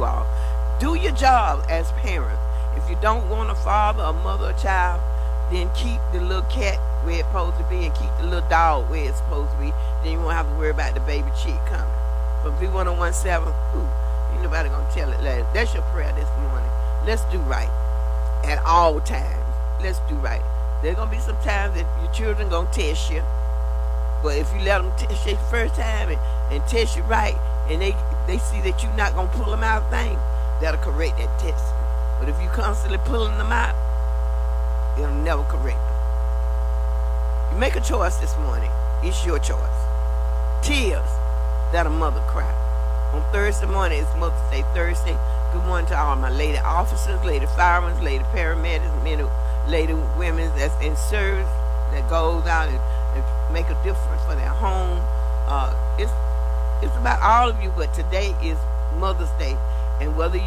you all. Do your job as parents. If you don't want a father, a mother, a child, then keep the little cat where it's supposed to be and keep the little dog where it's supposed to be. Then you won't have to worry about the baby chick coming. But V1017, ain't nobody gonna tell it later. That's your prayer this morning. Let's do right at all times. Let's do right. There's gonna be some times that your children gonna test you, but if you let them test you the first time and test you right, and they see that you're not gonna pull them out of things, that'll correct that test. But if you constantly pulling them out, it'll never correct them. You make a choice this morning. It's your choice. Tears that a mother cry. On Thursday morning, it's Mother's Day Thursday. Good morning to all my lady officers, lady firemen, lady paramedics, lady women that's in service, that goes out and make a difference for their home. It's about all of you, but today is Mother's Day. And whether